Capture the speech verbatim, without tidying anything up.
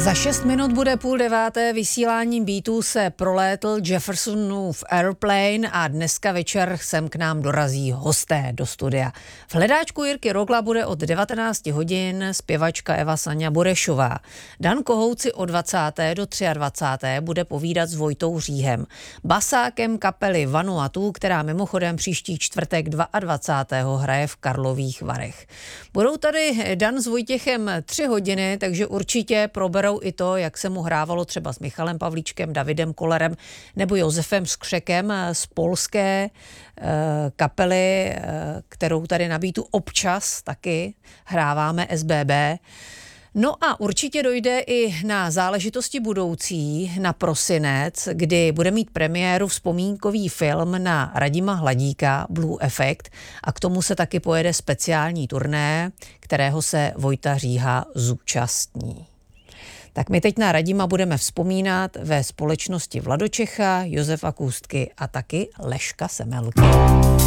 Za šest minut bude půl deváté, vysíláním Beatů se prolétl Jeffersonův Airplane a dneska večer sem k nám dorazí hosté do studia. V hledáčku Jirky Rogla bude od devatenácti hodin zpěvačka Eva Sanja Burešová. Dan Kohouci od dvacáté do dvacáté třetí bude povídat s Vojtou Říhem, basákem kapely Vanuatu, která mimochodem příští čtvrtek dvacátého druhého hraje v Karlových Varech. Budou tady Dan s Vojtěchem tři hodiny, takže určitě proberou i to, jak se mu hrávalo třeba s Michalem Pavlíčkem, Davidem Kollerem nebo Josefem Skřekem z polské e, kapely, e, kterou tady na Beatu občas taky hráváme, S B B. No a určitě dojde i na záležitosti budoucí, na prosinec, kdy bude mít premiéru vzpomínkový film na Radima Hladíka, Blue Effect, a k tomu se taky pojede speciální turné, kterého se Vojta Říha zúčastní. Tak my teď na Radima budeme vzpomínat ve společnosti Vlado Čecha, Josefa Kůstky a taky Leška Semelky.